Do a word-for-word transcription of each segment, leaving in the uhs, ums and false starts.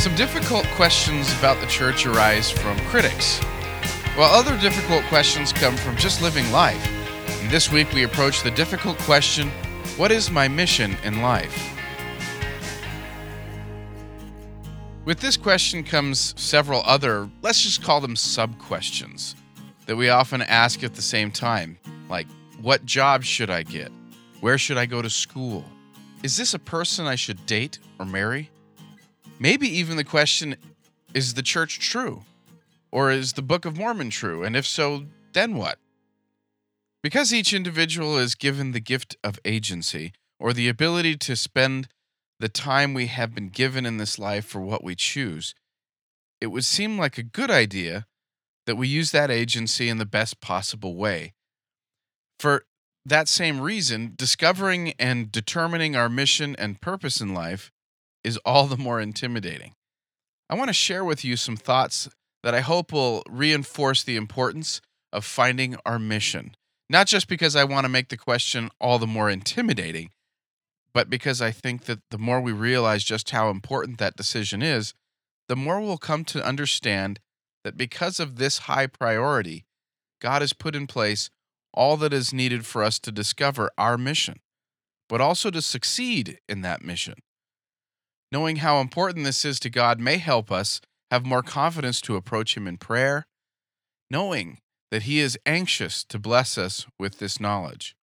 Some difficult questions about the church arise from critics, while other difficult questions come from just living life. And this week we approach the difficult question, what is my mission in life? With this question comes several other, let's just call them sub-questions, that we often ask at the same time, like, what job should I get? Where should I go to school? Is this a person I should date or marry? Maybe even the question, is the church true? Or is the Book of Mormon true? And if so, then what? Because each individual is given the gift of agency, or the ability to spend the time we have been given in this life for what we choose, it would seem like a good idea that we use that agency in the best possible way. For that same reason, discovering and determining our mission and purpose in life is all the more intimidating. I want to share with you some thoughts that I hope will reinforce the importance of finding our mission. Not just because I want to make the question all the more intimidating, but because I think that the more we realize just how important that decision is, the more we'll come to understand that because of this high priority, God has put in place all that is needed for us to discover our mission, but also to succeed in that mission. Knowing how important this is to God may help us have more confidence to approach Him in prayer, knowing that He is anxious to bless us with this knowledge.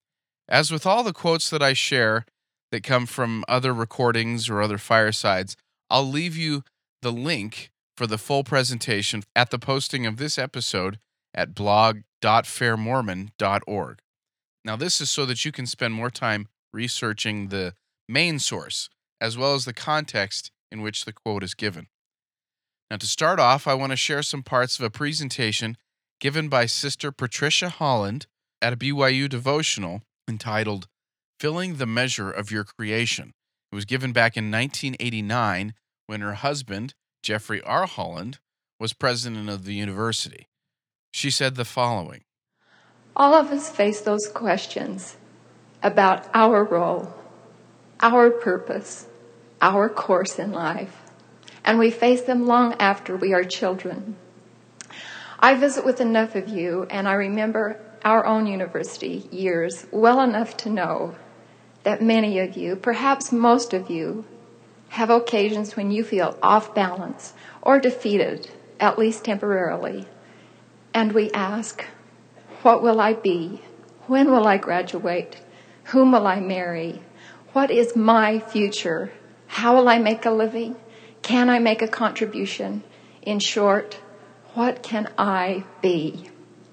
As with all the quotes that I share that come from other recordings or other firesides, I'll leave you the link for the full presentation at the posting of this episode at blog dot fair mormon dot org. Now, this is so that you can spend more time researching the main source, as well as the context in which the quote is given. Now, to start off, I want to share some parts of a presentation given by Sister Patricia Holland at a B Y U devotional entitled, Filling the Measure of Your Creation. It was given back in nineteen eighty-nine when her husband, Jeffrey R. Holland, was president of the university. She said the following: All of us face those questions about our role, our purpose, our course in life, and we face them long after we are children. I visit with enough of you, and I remember our own university years well enough to know that many of you, perhaps most of you, have occasions when you feel off balance or defeated, at least temporarily. And we ask, what will I be? When will I graduate? Whom will I marry? What is my future? How will I make a living? Can I make a contribution? In short, what can I be?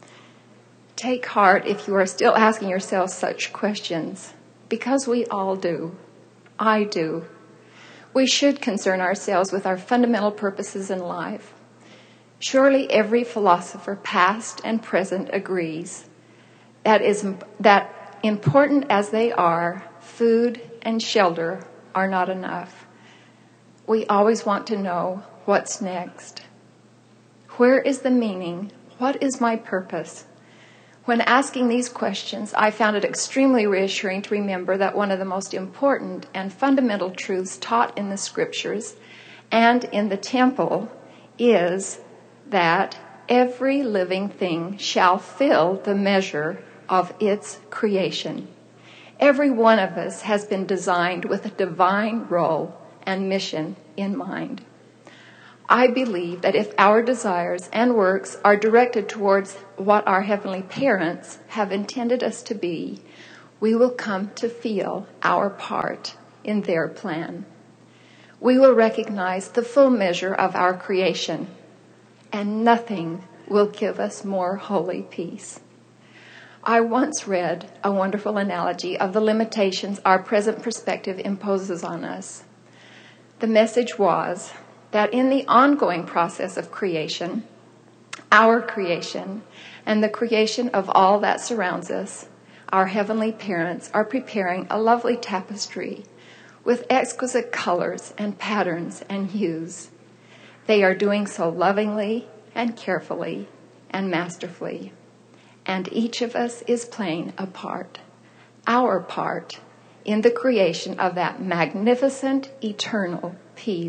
Take heart if you are still asking yourself such questions, because we all do. I do. We should concern ourselves with our fundamental purposes in life. Surely every philosopher, past and present, agrees that is that important as they are, food and shelter are not enough. We always want to know what's next. Where is the meaning? What is my purpose? When asking these questions, I found it extremely reassuring to remember that one of the most important and fundamental truths taught in the scriptures and in the temple is that every living thing shall fill the measure of its creation. Every one of us has been designed with a divine role and mission in mind. I believe that if our desires and works are directed towards what our heavenly parents have intended us to be, we will come to feel our part in their plan. We will recognize the full measure of our creation, and nothing will give us more holy peace. I once read a wonderful analogy of the limitations our present perspective imposes on us. The message was that in the ongoing process of creation, our creation, and the creation of all that surrounds us, our heavenly parents are preparing a lovely tapestry with exquisite colors and patterns and hues. They are doing so lovingly and carefully and masterfully. And each of us is playing a part, our part, in the creation of that magnificent, eternal piece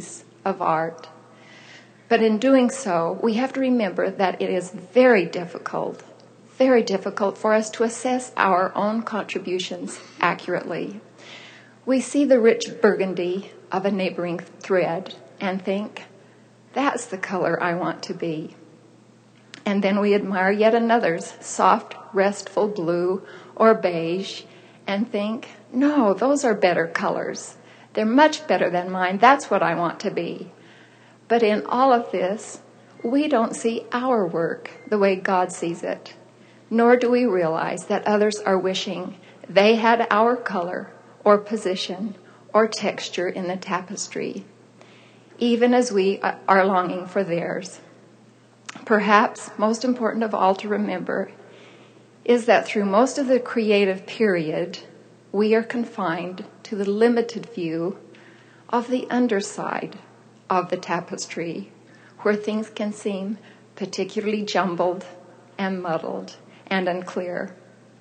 of art. But in doing so, we have to remember that it is very difficult, very difficult for us to assess our own contributions accurately. We see the rich burgundy of a neighboring thread and think, that's the color I want to be. And then we admire yet another's soft, restful blue or beige and think, no, those are better colors. They're much better than mine. That's what I want to be. But in all of this, we don't see our work the way God sees it, nor do we realize that others are wishing they had our color or position or texture in the tapestry, even as we are longing for theirs. Perhaps most important of all to remember is that through most of the creative period, we are confined to the limited view of the underside of the tapestry, where things can seem particularly jumbled and muddled and unclear.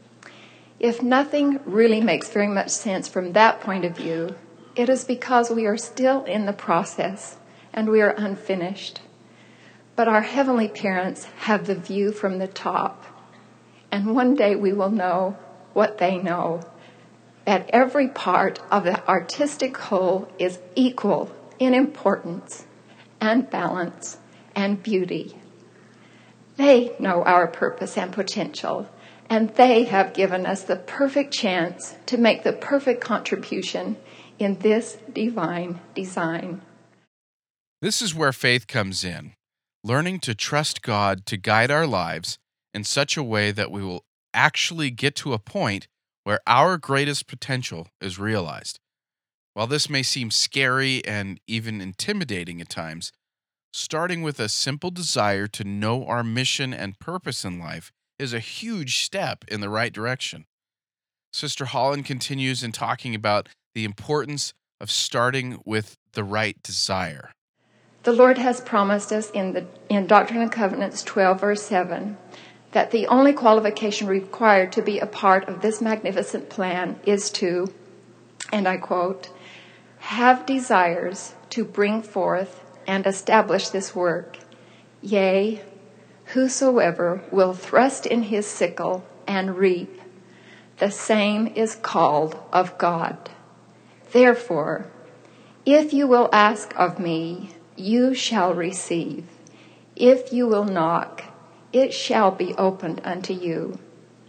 If nothing really makes very much sense from that point of view, it is because we are still in the process and we are unfinished. But our heavenly parents have the view from the top, and one day we will know what they know, that every part of the artistic whole is equal in importance and balance and beauty. They know our purpose and potential, and they have given us the perfect chance to make the perfect contribution in this divine design. This is where faith comes in, learning to trust God to guide our lives in such a way that we will actually get to a point where our greatest potential is realized. While this may seem scary and even intimidating at times, starting with a simple desire to know our mission and purpose in life is a huge step in the right direction. Sister Holland continues in talking about the importance of starting with the right desire. The Lord has promised us in the in Doctrine and Covenants twelve, verse seven, that the only qualification required to be a part of this magnificent plan is to, and I quote, have desires to bring forth and establish this work. Yea, whosoever will thrust in his sickle and reap, the same is called of God. Therefore, if you will ask of me, you shall receive. If you will knock, it shall be opened unto you.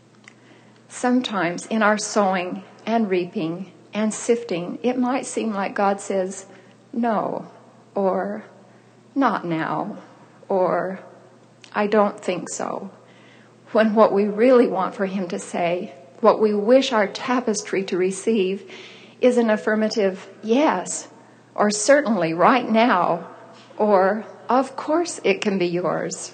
Sometimes in our sowing and reaping and sifting, it might seem like God says, no, or not now, or I don't think so. When what we really want for him to say, what we wish our tapestry to receive, is an affirmative yes, or certainly right now, or of course it can be yours.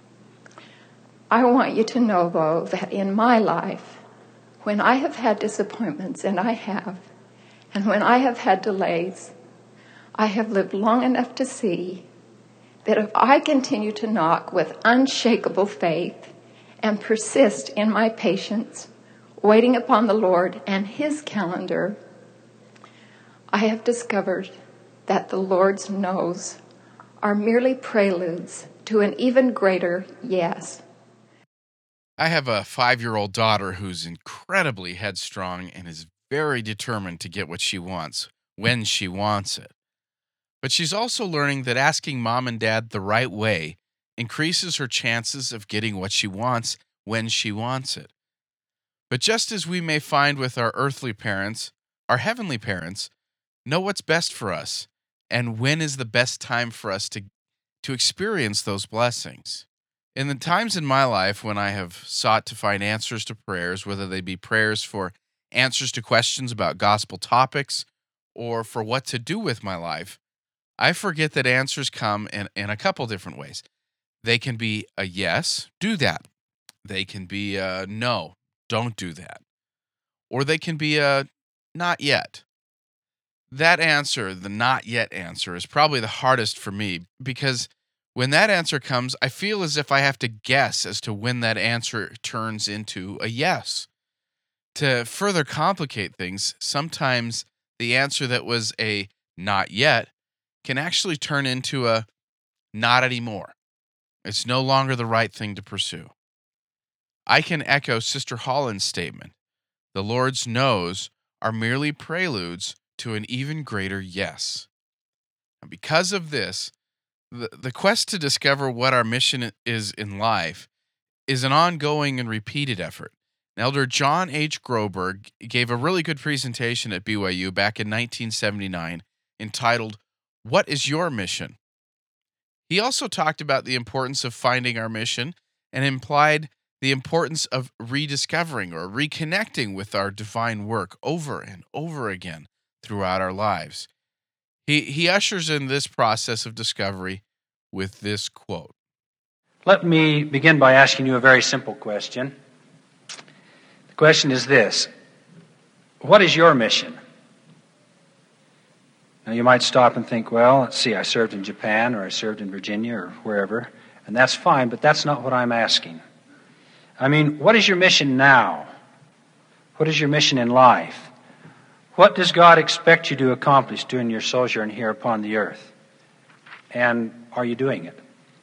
I want you to know, though, that in my life, when I have had disappointments, and I have, and when I have had delays, I have lived long enough to see that if I continue to knock with unshakable faith and persist in my patience, waiting upon the Lord and his calendar, I have discovered that the Lord's no's are merely preludes to an even greater yes. I have a five-year-old daughter who's incredibly headstrong and is very determined to get what she wants when she wants it. But she's also learning that asking mom and dad the right way increases her chances of getting what she wants when she wants it. But just as we may find with our earthly parents, our heavenly parents know what's best for us and when is the best time for us to, to experience those blessings. In the times in my life when I have sought to find answers to prayers, whether they be prayers for answers to questions about gospel topics or for what to do with my life, I forget that answers come in, in a couple different ways. They can be a yes, do that. They can be a no, don't do that. Or they can be a not yet. That answer, the not yet answer, is probably the hardest for me because when that answer comes, I feel as if I have to guess as to when that answer turns into a yes. To further complicate things, sometimes the answer that was a not yet can actually turn into a not anymore. It's no longer the right thing to pursue. I can echo Sister Holland's statement. The Lord's no's are merely preludes to an even greater yes. And because of this, the, the quest to discover what our mission is in life is an ongoing and repeated effort. Elder John H. Groberg gave a really good presentation at B Y U back in nineteen seventy-nine entitled, "What is Your Mission?" He also talked about the importance of finding our mission and implied the importance of rediscovering or reconnecting with our divine work over and over again throughout our lives. He, he ushers in this process of discovery with this quote. Let me begin by asking you a very simple question. The question is this: what is your mission? Now you might stop and think, well, let's see, I served in Japan or I served in Virginia or wherever, and that's fine, but that's not what I'm asking. I mean, what is your mission now? What is your mission in life? What does God expect you to accomplish during your sojourn here upon the earth? And are you doing it?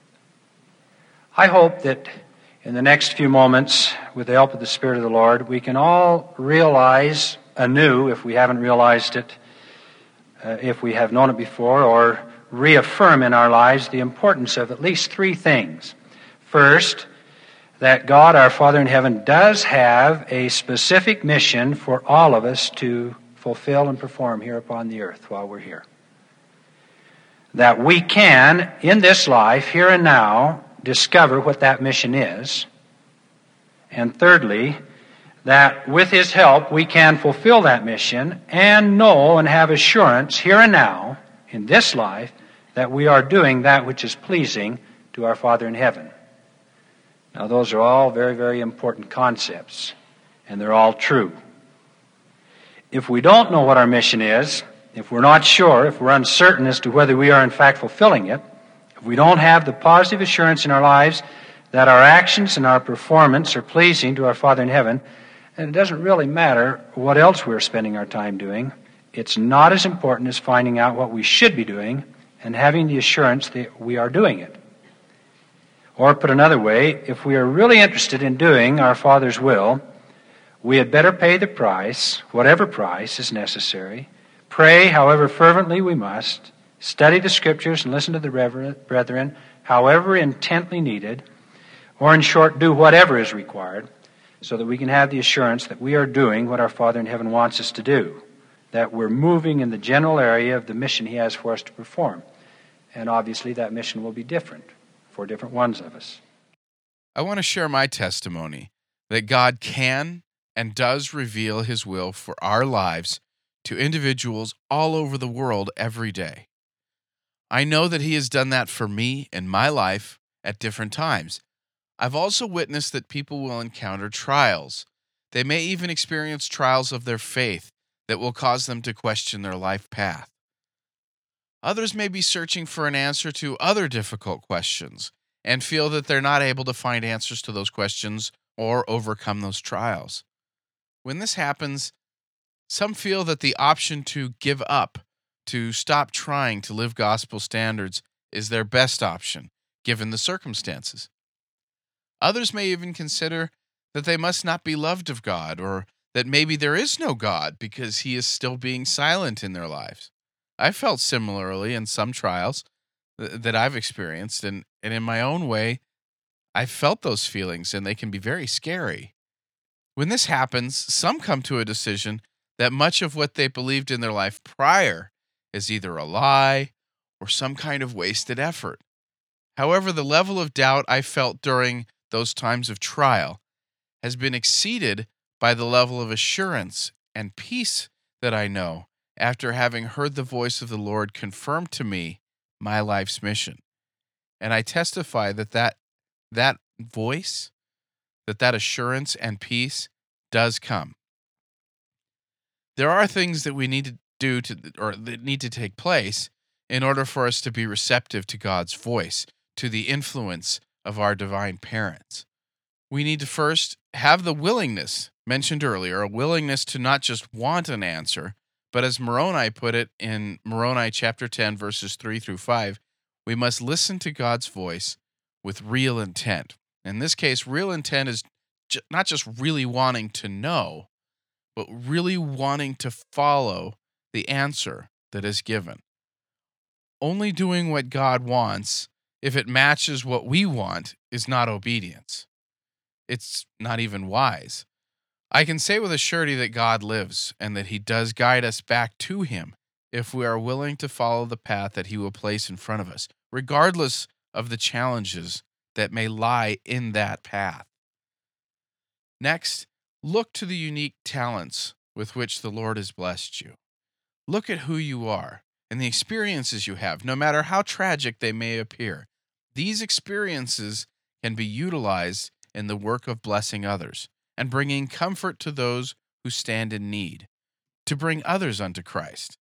I hope that in the next few moments, with the help of the Spirit of the Lord, we can all realize anew, if we haven't realized it, uh, if we have known it before, or reaffirm in our lives the importance of at least three things. First, that God, our Father in heaven, does have a specific mission for all of us to fulfill and perform here upon the earth while we're here. That we can, in this life, here and now, discover what that mission is. And thirdly, that with His help we can fulfill that mission and know and have assurance here and now, in this life, that we are doing that which is pleasing to our Father in heaven. Now those are all very, very important concepts, and they're all true. If we don't know what our mission is, if we're not sure, if we're uncertain as to whether we are in fact fulfilling it, if we don't have the positive assurance in our lives that our actions and our performance are pleasing to our Father in heaven, then it doesn't really matter what else we're spending our time doing. It's not as important as finding out what we should be doing and having the assurance that we are doing it. Or put another way, if we are really interested in doing our Father's will, we had better pay the price, whatever price is necessary, pray however fervently we must, study the Scriptures and listen to the brethren however intently needed, or in short, do whatever is required, so that we can have the assurance that we are doing what our Father in heaven wants us to do, that we're moving in the general area of the mission He has for us to perform. And obviously that mission will be different for different ones of us. I want to share my testimony that God can and does reveal His will for our lives to individuals all over the world every day. I know that He has done that for me in my life at different times. I've also witnessed that people will encounter trials. They may even experience trials of their faith that will cause them to question their life path. Others may be searching for an answer to other difficult questions and feel that they're not able to find answers to those questions or overcome those trials. When this happens, some feel that the option to give up, to stop trying to live gospel standards, is their best option, given the circumstances. Others may even consider that they must not be loved of God, or that maybe there is no God because He is still being silent in their lives. I felt similarly in some trials th- that I've experienced, and, and in my own way, I've felt those feelings, and they can be very scary. When this happens, some come to a decision that much of what they believed in their life prior is either a lie or some kind of wasted effort. However, the level of doubt I felt during those times of trial has been exceeded by the level of assurance and peace that I know after having heard the voice of the Lord confirm to me my life's mission. And I testify that that, that voice, that that assurance and peace does come. There are things that we need to do to, or that need to take place in order for us to be receptive to God's voice, to the influence of our divine parents. We need to first have the willingness, mentioned earlier, a willingness to not just want an answer, But as Moroni put it in Moroni chapter ten, verses three through five, we must listen to God's voice with real intent. In this case, real intent is ju- not just really wanting to know, but really wanting to follow the answer that is given. Only doing what God wants, if it matches what we want, is not obedience. It's not even wise. I can say with a surety that God lives and that he does guide us back to him if we are willing to follow the path that he will place in front of us, regardless of the challenges that may lie in that path. Next, look to the unique talents with which the Lord has blessed you. Look at who you are and the experiences you have, no matter how tragic they may appear. These experiences can be utilized in the work of blessing others and bringing comfort to those who stand in need, to bring others unto Christ.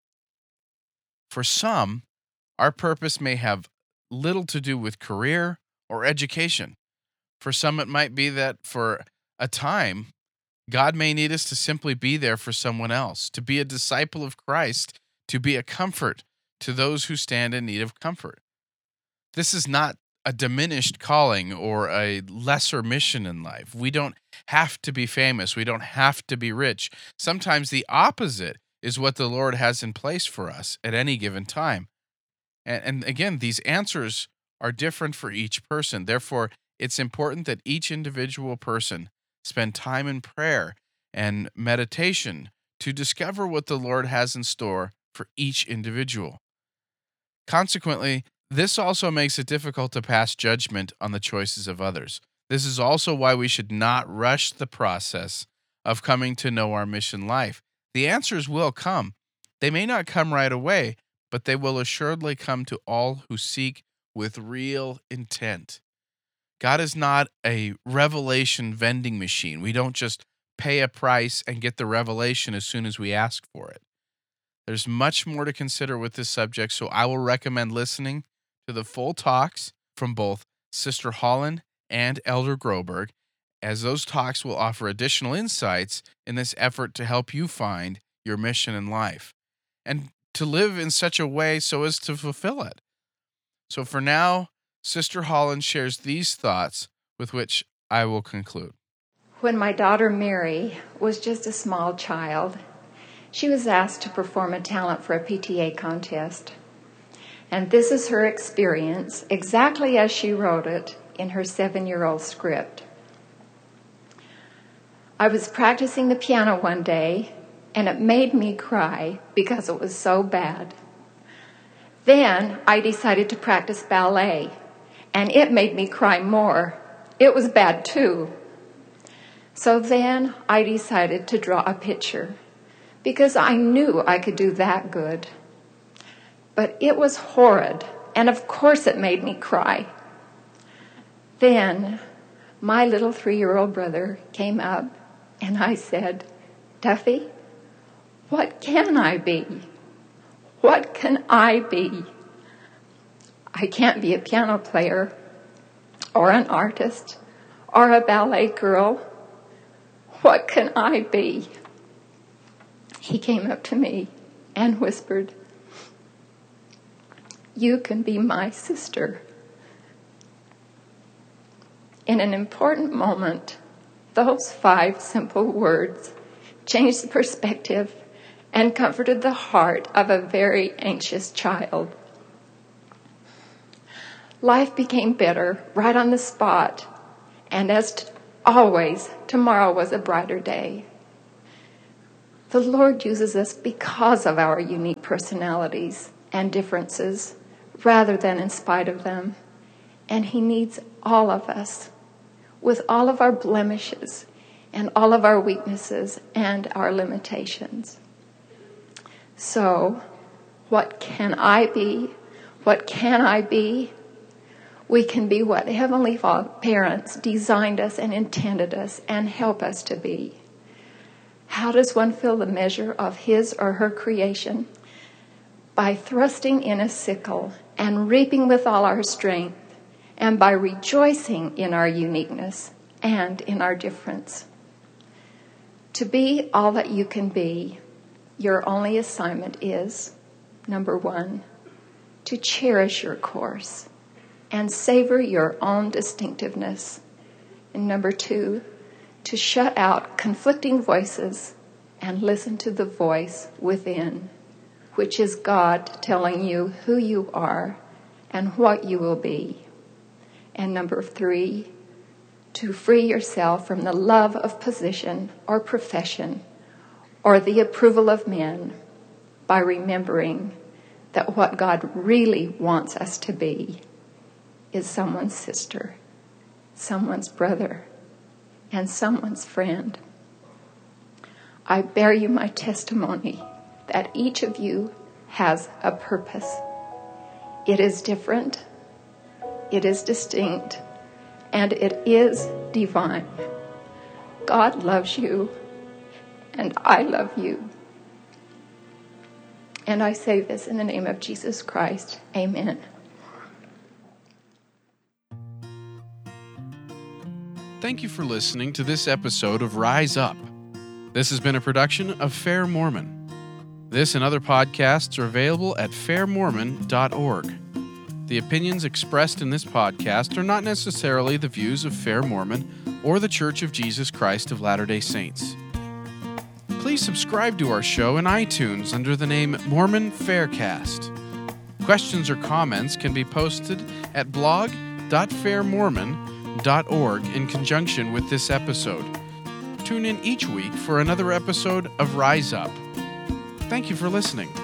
For some, our purpose may have little to do with career or education. For some, it might be that for a time, God may need us to simply be there for someone else, to be a disciple of Christ, to be a comfort to those who stand in need of comfort. This is not a diminished calling or a lesser mission in life. We don't have to be famous. We don't have to be rich. Sometimes the opposite is what the Lord has in place for us at any given time. And, and again, these answers are different for each person. Therefore, it's important that each individual person spend time in prayer and meditation to discover what the Lord has in store for each individual. Consequently, this also makes it difficult to pass judgment on the choices of others. This is also why we should not rush the process of coming to know our mission life. The answers will come. They may not come right away, but they will assuredly come to all who seek with real intent. God is not a revelation vending machine. We don't just pay a price and get the revelation as soon as we ask for it. There's much more to consider with this subject, so I will recommend listening to the full talks from both Sister Holland and Elder Groberg, as those talks will offer additional insights in this effort to help you find your mission in life and to live in such a way so as to fulfill it. So for now, Sister Holland shares these thoughts with which I will conclude. When my daughter Mary was just a small child, she was asked to perform a talent for a P T A contest. And this is her experience, exactly as she wrote it in her seven-year-old script. I was practicing the piano one day, and it made me cry because it was so bad. Then I decided to practice ballet, and it made me cry more. It was bad too. So then I decided to draw a picture, because I knew I could do that good. But it was horrid, and of course it made me cry. Then my little three-year-old brother came up, and I said, "Duffy, what can I be? What can I be? I can't be a piano player, or an artist, or a ballet girl. What can I be?" He came up to me and whispered, "You can be my sister." In an important moment, those five simple words changed the perspective and comforted the heart of a very anxious child. Life became better right on the spot, and as t- always, tomorrow was a brighter day. The Lord uses us because of our unique personalities and differences, rather than in spite of them. And he needs all of us, with all of our blemishes and all of our weaknesses and our limitations. So, what can I be? What can I be? We can be what Heavenly Father, parents designed us and intended us and help us to be. How does one fill the measure of his or her creation? By thrusting in a sickle and reaping with all our strength, and by rejoicing in our uniqueness and in our difference. To be all that you can be, Your only assignment is, number one, to cherish your course and savor your own distinctiveness. And number two, to shut out conflicting voices and listen to the voice within, which is God telling you who you are and what you will be. And number three, to free yourself from the love of position or profession or the approval of men by remembering that what God really wants us to be is someone's sister, someone's brother, and someone's friend. I bear you my testimony that each of you has a purpose. It is different, it is distinct, and it is divine. God loves you, and I love you. And I say this in the name of Jesus Christ. Amen. Thank you for listening to this episode of Rise Up. This has been a production of Fair Mormon. This and other podcasts are available at fair mormon dot org. The opinions expressed in this podcast are not necessarily the views of Fair Mormon or the Church of Jesus Christ of Latter-day Saints. Please subscribe to our show in iTunes under the name Mormon Faircast. Questions or comments can be posted at blog dot fair mormon dot org in conjunction with this episode. Tune in each week for another episode of Rise Up. Thank you for listening.